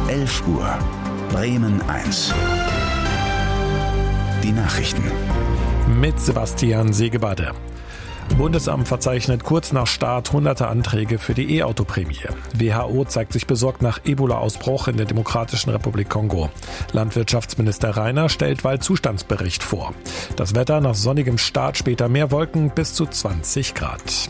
11 Uhr. Bremen 1. Die Nachrichten. Mit Sebastian Segebade. Bundesamt verzeichnet kurz nach Start hunderte Anträge für die E-Auto-Prämie. WHO zeigt sich besorgt nach Ebola-Ausbruch in der Demokratischen Republik Kongo. Landwirtschaftsminister Reiner stellt Waldzustandsbericht vor. Das Wetter nach sonnigem Start, später mehr Wolken bis zu 20 Grad.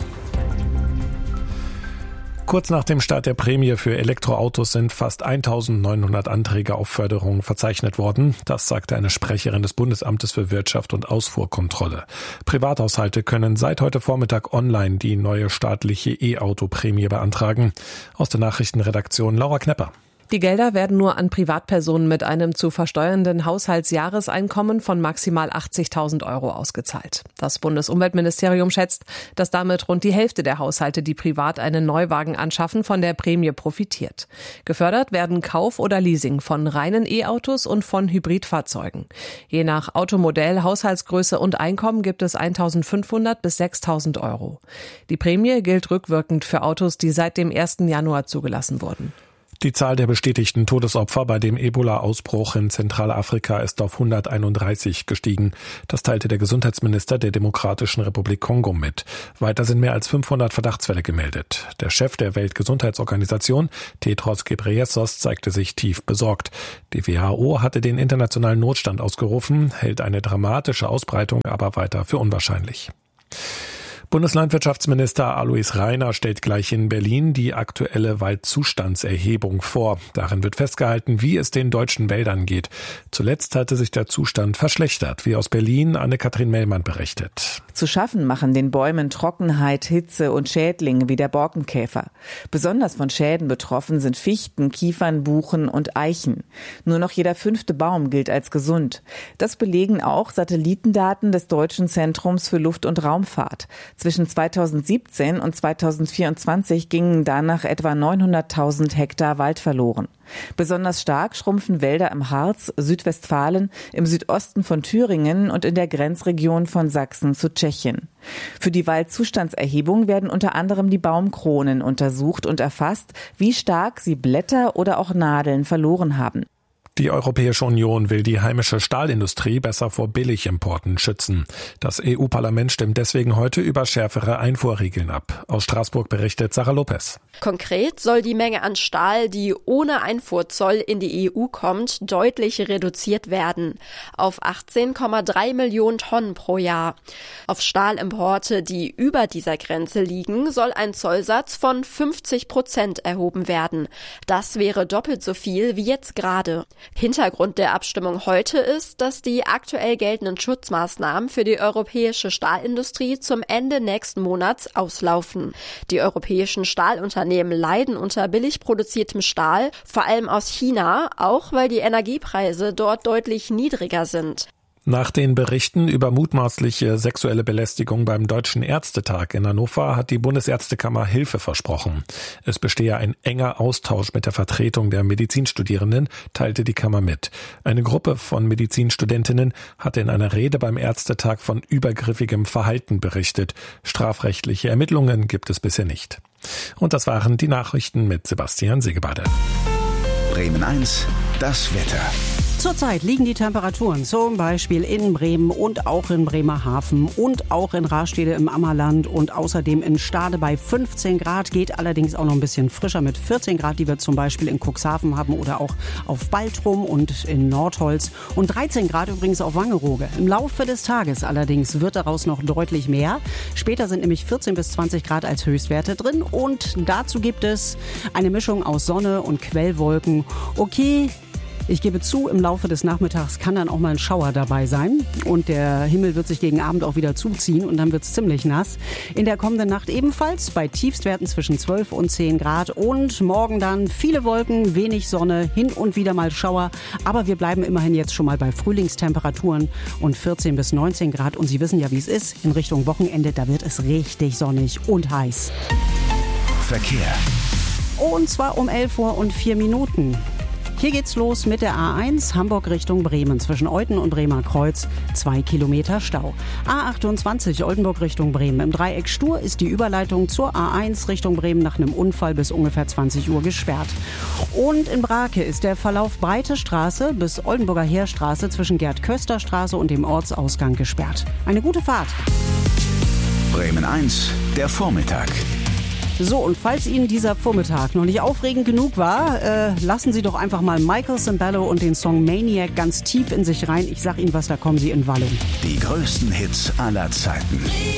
Kurz nach dem Start der Prämie für Elektroautos sind fast 1.900 Anträge auf Förderung verzeichnet worden. Das sagte eine Sprecherin des Bundesamtes für Wirtschaft und Ausfuhrkontrolle. Privathaushalte können seit heute Vormittag online die neue staatliche E-Auto-Prämie beantragen. Aus der Nachrichtenredaktion Laura Knepper. Die Gelder werden nur an Privatpersonen mit einem zu versteuernden Haushaltsjahreseinkommen von maximal 80.000 € ausgezahlt. Das Bundesumweltministerium schätzt, dass damit rund die Hälfte der Haushalte, die privat einen Neuwagen anschaffen, von der Prämie profitiert. Gefördert werden Kauf oder Leasing von reinen E-Autos und von Hybridfahrzeugen. Je nach Automodell, Haushaltsgröße und Einkommen gibt es 1.500 bis 6.000 €. Die Prämie gilt rückwirkend für Autos, die seit dem 1. Januar zugelassen wurden. Die Zahl der bestätigten Todesopfer bei dem Ebola-Ausbruch in Zentralafrika ist auf 131 gestiegen. Das teilte der Gesundheitsminister der Demokratischen Republik Kongo mit. Weiter sind mehr als 500 Verdachtsfälle gemeldet. Der Chef der Weltgesundheitsorganisation, Tedros Ghebreyesus, zeigte sich tief besorgt. Die WHO hatte den internationalen Notstand ausgerufen, hält eine dramatische Ausbreitung aber weiter für unwahrscheinlich. Bundeslandwirtschaftsminister Alois Reiner stellt gleich in Berlin die aktuelle Waldzustandserhebung vor. Darin wird festgehalten, wie es den deutschen Wäldern geht. Zuletzt hatte sich der Zustand verschlechtert, wie aus Berlin Anne-Kathrin Mellmann berichtet. Zu schaffen machen den Bäumen Trockenheit, Hitze und Schädlinge wie der Borkenkäfer. Besonders von Schäden betroffen sind Fichten, Kiefern, Buchen und Eichen. Nur noch jeder 5. Baum gilt als gesund. Das belegen auch Satellitendaten des Deutschen Zentrums für Luft- und Raumfahrt. Zwischen 2017 und 2024 gingen danach etwa 900.000 Hektar Wald verloren. Besonders stark schrumpfen Wälder im Harz, Südwestfalen, im Südosten von Thüringen und in der Grenzregion von Sachsen zu Tschechien. Für die Waldzustandserhebung werden unter anderem die Baumkronen untersucht und erfasst, wie stark sie Blätter oder auch Nadeln verloren haben. Die Europäische Union will die heimische Stahlindustrie besser vor Billigimporten schützen. Das EU-Parlament stimmt deswegen heute über schärfere Einfuhrregeln ab. Aus Straßburg berichtet Sarah Lopez. Konkret soll die Menge an Stahl, die ohne Einfuhrzoll in die EU kommt, deutlich reduziert werden. Auf 18,3 Millionen Tonnen pro Jahr. Auf Stahlimporte, die über dieser Grenze liegen, soll ein Zollsatz von 50% erhoben werden. Das wäre doppelt so viel wie jetzt gerade. Hintergrund der Abstimmung heute ist, dass die aktuell geltenden Schutzmaßnahmen für die europäische Stahlindustrie zum Ende nächsten Monats auslaufen. Die europäischen Stahlunternehmen leiden unter billig produziertem Stahl, vor allem aus China, auch weil die Energiepreise dort deutlich niedriger sind. Nach den Berichten über mutmaßliche sexuelle Belästigung beim Deutschen Ärztetag in Hannover hat die Bundesärztekammer Hilfe versprochen. Es bestehe ein enger Austausch mit der Vertretung der Medizinstudierenden, teilte die Kammer mit. Eine Gruppe von Medizinstudentinnen hatte in einer Rede beim Ärztetag von übergriffigem Verhalten berichtet. Strafrechtliche Ermittlungen gibt es bisher nicht. Und das waren die Nachrichten mit Sebastian Segebade. Bremen 1, das Wetter. Zurzeit liegen die Temperaturen zum Beispiel in Bremen und auch in Bremerhaven und auch in Rastede im Ammerland und außerdem in Stade bei 15 Grad. Geht allerdings auch noch ein bisschen frischer mit 14 Grad, die wir zum Beispiel in Cuxhaven haben oder auch auf Baltrum und in Nordholz. Und 13 Grad übrigens auf Wangerooge. Im Laufe des Tages allerdings wird daraus noch deutlich mehr. Später sind nämlich 14 bis 20 Grad als Höchstwerte drin und dazu gibt es eine Mischung aus Sonne und Quellwolken. Okay, ich gebe zu, im Laufe des Nachmittags kann dann auch mal ein Schauer dabei sein und der Himmel wird sich gegen Abend auch wieder zuziehen und dann wird es ziemlich nass. In der kommenden Nacht ebenfalls bei Tiefstwerten zwischen 12 und 10 Grad und morgen dann viele Wolken, wenig Sonne, hin und wieder mal Schauer, aber wir bleiben immerhin jetzt schon mal bei Frühlingstemperaturen und 14 bis 19 Grad und Sie wissen ja, wie es ist, in Richtung Wochenende, da wird es richtig sonnig und heiß. Verkehr. Und zwar um 11 Uhr und 4 Minuten. Hier geht's los mit der A1 Hamburg Richtung Bremen. Zwischen Euthen und Bremer Kreuz 2 Kilometer Stau. A28 Oldenburg Richtung Bremen. Im Dreieck Stur ist die Überleitung zur A1 Richtung Bremen nach einem Unfall bis ungefähr 20 Uhr gesperrt. Und in Brake ist der Verlauf Breite Straße bis Oldenburger Heerstraße zwischen Gerd-Köster-Straße und dem Ortsausgang gesperrt. Eine gute Fahrt. Bremen 1, der Vormittag. So, und falls Ihnen dieser Vormittag noch nicht aufregend genug war, lassen Sie doch einfach mal Michael Cimbello und den Song Maniac ganz tief in sich rein. Ich sag Ihnen was, da kommen Sie in Wallung. Die größten Hits aller Zeiten.